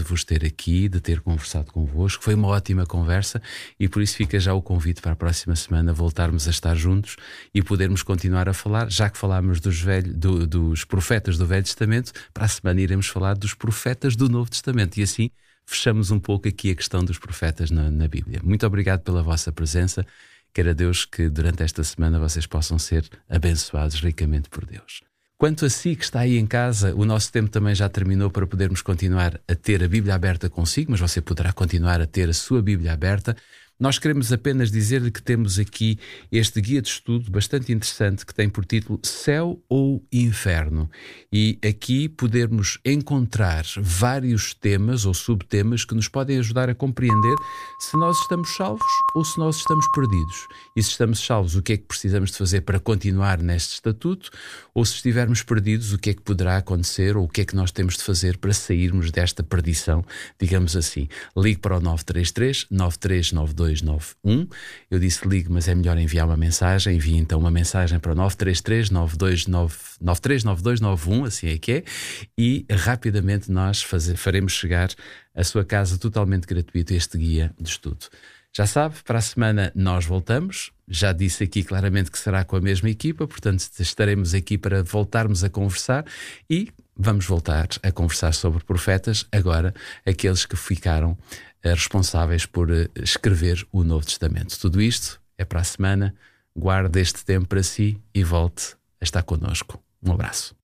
vos ter aqui, de ter conversado convosco. Foi uma ótima conversa e por isso fica já o convite para a próxima semana voltarmos a estar juntos e podermos continuar a falar, já que falámos dos profetas do Velho Testamento, para a semana iremos falar dos profetas do Novo Testamento e assim fechamos um pouco aqui a questão dos profetas na Bíblia. Muito obrigado pela vossa presença. Queira Deus que durante esta semana vocês possam ser abençoados ricamente por Deus. Quanto a si que está aí em casa, o nosso tempo também já terminou para podermos continuar a ter a Bíblia aberta consigo, mas você poderá continuar a ter a sua Bíblia aberta. Nós queremos apenas dizer-lhe que temos aqui este guia de estudo bastante interessante que tem por título Céu ou Inferno. E aqui podermos encontrar vários temas ou subtemas que nos podem ajudar a compreender se nós estamos salvos ou se nós estamos perdidos. E se estamos salvos, o que é que precisamos de fazer para continuar neste estatuto? Ou se estivermos perdidos, o que é que poderá acontecer ou o que é que nós temos de fazer para sairmos desta perdição, digamos assim. Ligue para o 933 9392 291. Eu disse ligue, mas é melhor enviar uma mensagem. Envie então uma mensagem para o 933 939291, assim é que é, e rapidamente nós faremos chegar à sua casa totalmente gratuito este guia de estudo. Já sabe, para a semana nós voltamos. Já disse aqui claramente que será com a mesma equipa, portanto estaremos aqui para voltarmos a conversar e vamos voltar a conversar sobre profetas, agora aqueles que ficaram responsáveis por escrever o Novo Testamento. Tudo isto é para a semana. Guarde este tempo para si e volte a estar connosco. Um abraço.